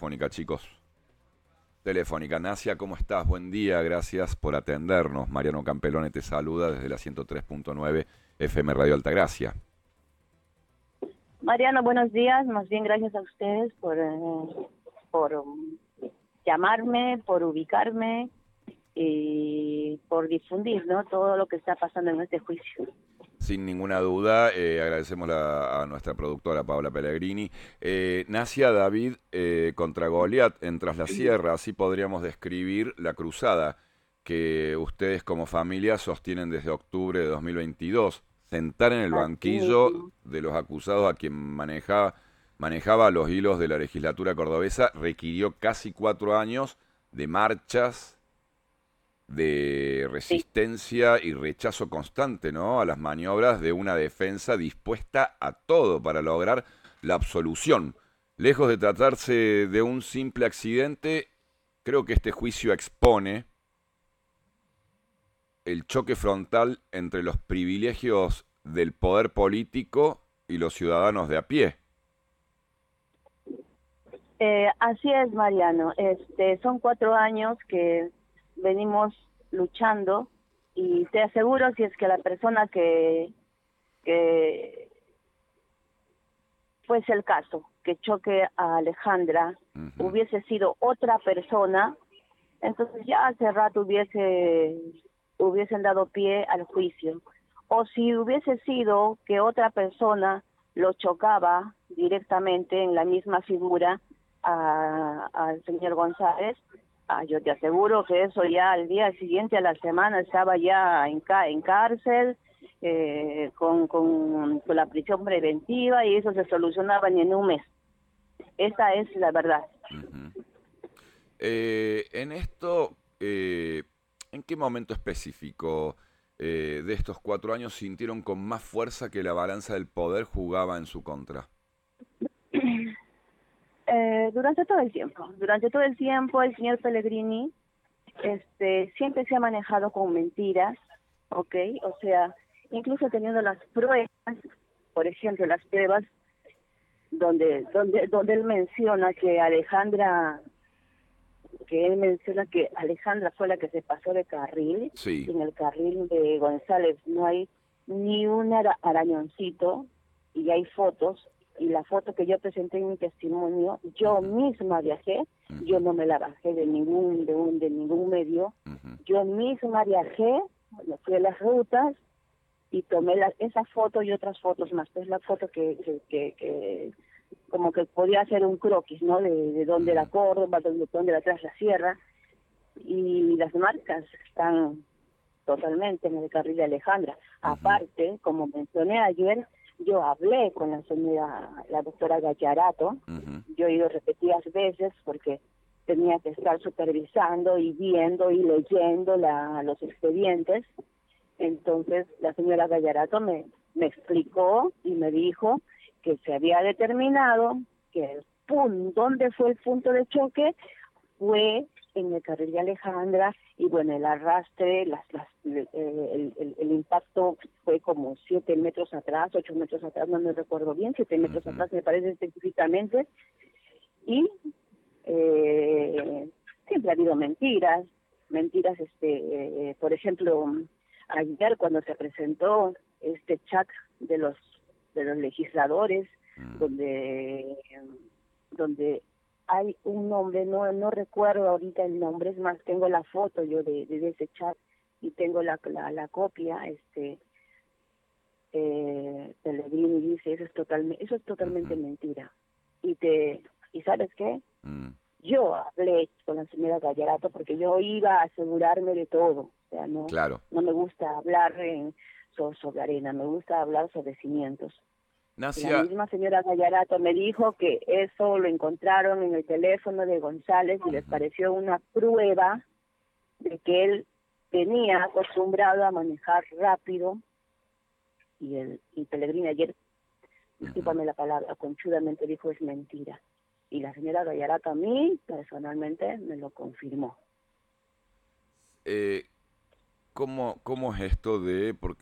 telefónica, chicos. Telefónica. Nacia, ¿cómo estás? Buen día, gracias por atendernos. Mariano Campelone te saluda desde la 103.9 FM Radio Altagracia. Mariano, buenos días. Más bien gracias a ustedes por llamarme, por ubicarme y por difundir, ¿no?, todo lo que está pasando en este juicio. Sin ninguna duda, agradecemos a nuestra productora Paola Pellegrini. Nacia, David contra Goliat en Tras la Sierra, así podríamos describir la cruzada que ustedes como familia sostienen desde octubre de 2022. Sentar en el Así banquillo mismo. de los acusados a quien manejaba los hilos de la legislatura cordobesa requirió casi 4 años de marchas, de Sí. resistencia y rechazo constante, ¿no?, a las maniobras de una defensa dispuesta a todo para lograr la absolución. Lejos de tratarse de un simple accidente, creo que este juicio expone el choque frontal entre los privilegios del poder político y los ciudadanos de a pie. Así es, Mariano. Son 4 años que venimos luchando y te aseguro, si es que la persona que fuese el caso, que choque a Alejandra, Ujú. hubiese sido otra persona, entonces ya hace rato hubiesen dado pie al juicio. O si hubiese sido que otra persona lo chocaba directamente en la misma figura al señor González, yo te aseguro que eso ya al día siguiente, a la semana, estaba ya en cárcel, con la prisión preventiva, y eso se solucionaba ni en un mes. Esa es la verdad. Ujú. En esto, ¿en qué momento específico de estos 4 años sintieron con más fuerza que la balanza del poder jugaba en su contra? Durante todo el tiempo el señor Pellegrini siempre se ha manejado con mentiras, ¿ok? O sea, incluso teniendo las pruebas, por ejemplo, las pruebas donde él menciona que Alejandra fue la que se pasó de carril, Sí. y en el carril de González no hay ni un arañoncito, y hay fotos, y la foto que yo presenté en mi testimonio, yo Ujú, misma viajé, yo ujú, no me la bajé de ningún medio, ujú, yo misma viajé, me fui a las rutas y tomé esa foto y otras fotos más. Es la foto que como que podía hacer un croquis, ¿no?, de dónde era ujú, Córdoba, dónde era atrás la sierra, y las marcas están totalmente en el carril de Alejandra. ujú, Aparte, como mencioné ayer, yo hablé con la doctora Gallarato, ujú, yo he ido repetidas veces porque tenía que estar supervisando y viendo y leyendo los expedientes. Entonces la señora Gallarato me explicó y me dijo que se había determinado que dónde fue el punto de choque fue en el carril de Alejandra, y bueno, el arrastre, el impacto fue como 7 metros atrás, 8 metros atrás, no me recuerdo bien, 7 metros ujú, atrás me parece específicamente, y siempre ha habido mentiras, por ejemplo, ayer cuando se presentó este chat de los legisladores, ujú, donde donde hay un nombre, no recuerdo ahorita el nombre, es más, tengo la foto yo de ese chat, y tengo la copia. Pellegrini dice, eso es totalmente ujú, mentira. Y ¿sabes qué? ujú. Yo hablé con la señora Gallarato porque yo iba a asegurarme de todo. O sea, Claro. no me gusta hablar sobre arena, me gusta hablar sobre cimientos. La Nacia, misma señora Gallarato me dijo que eso lo encontraron en el teléfono de González y les ujú, pareció una prueba de que él tenía acostumbrado a manejar rápido, y Pellegrini ayer, ujú. discúlpame la palabra, conchudamente dijo es mentira. Y la señora Gallarato a mí personalmente me lo confirmó. Eh, ¿cómo es esto de, porque